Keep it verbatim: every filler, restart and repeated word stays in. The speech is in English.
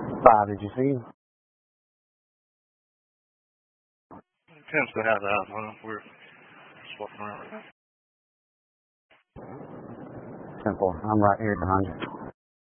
Five, did you see him? Tends to have that when we're just walking around. Simple. I'm right here behind you.